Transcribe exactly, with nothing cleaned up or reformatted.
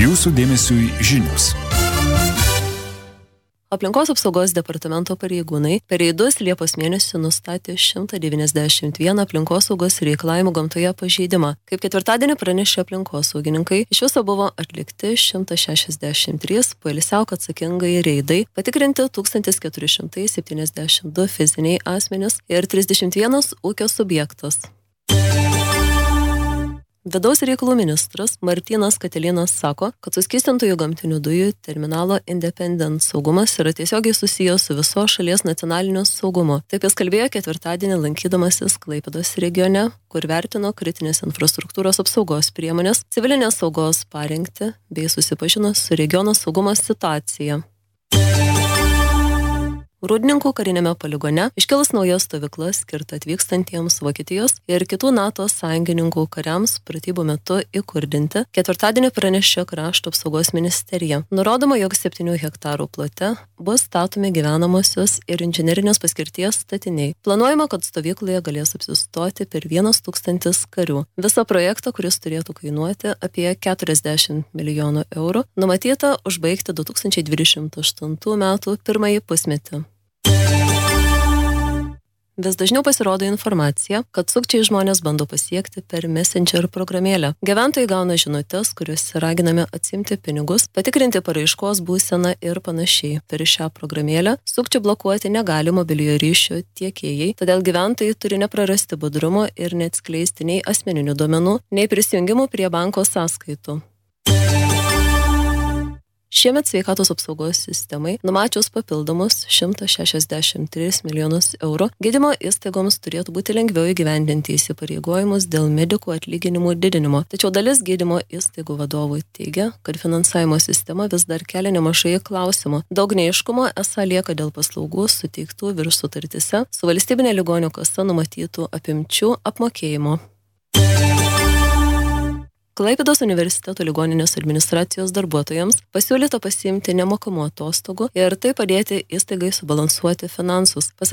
Jūsų dėmesiui žinios. Aplinkos apsaugos departamento pareigūnai per reidus Liepos mėnesį nustatė šimtą devyniasdešimt vieną aplinkosaugos reikalavimų gamtoje pažeidimą. Kaip ketvirtadienį pranešė aplinkosaugininkai, iš viso buvo atlikti šimtas šešiasdešimt trys poilsiauk atsakingai reidai, patikrinti tūkstantis keturi šimtai septyniasdešimt du fiziniai asmenys ir trisdešimt vienas ūkio subjektas. Vidaus reikalų ministras Martynas Katilinas sako, kad suskystintųjų gamtinių dujų terminalo Independent saugumas yra tiesiogiai susijęs su viso šalies nacionaliniu saugumu. Taip jis kalbėjo ketvirtadienį lankydamasis Klaipėdos regione, kur vertino kritinės infrastruktūros apsaugos priemonės, civilinės saugos parengtį bei susipažino su regiono saugumo situacija. Rūdninkų karinėme poligone iškils nauja stovykla skirta atvykstantiems Vokietijos ir kitų NATO sąjungininkų kariams pratybų metu įkurdinti. Ketvirtadienį pranešė Krašto apsaugos ministerija. Nurodoma, jog septynių hektarų plote bus statomi gyvenamosios ir inžinerinės paskirties statiniai. Planuojama, kad stovykloje galės apsistoti per vienas tūkstantis karių. Visą projektą, kuris turėtų kainuoti apie keturiasdešimt milijonų eurų, numatyta užbaigti du tūkstančiai dvidešimt aštuntų metų pirmąjį pusmetį. Vis dažniau pasirodo informacija, kad sukčiai žmonės bando pasiekti per Messenger programėlę. Gyventojai gauna žinutes, kuriuose raginami atsimti pinigus, patikrinti paraiškos būseną ir panašiai. Per šią programėlę sukčių blokuoti negali mobiliojo ryšio tiekėjai, todėl gyventojai turi neprarasti budrumo ir neatskleisti nei asmeninių duomenų, nei prisijungimų prie banko sąskaitų. Šiemet sveikatos apsaugos sistemai numačius papildomus šimtą šešiasdešimt tris milijonus eurų, gydymo įstaigoms turėtų būti lengviau įgyvendinti įsipareigojimus dėl medikų atlyginimų didinimo. Tačiau dalis gydymo įstaigų vadovų teigia, kad finansavimo sistema vis dar kelia nemažai klausimų. Daug neaiškumo esą lieka dėl paslaugų suteiktų virš sutartise su valstybinė ligonių kasa numatytų apimčių apmokėjimo. Klaipėdos universiteto ligoninės administracijos darbuotojams pasiūlyta pasiimti nemokamų atostogų ir tai padėti įstaigai subalansuoti finansus. Pasak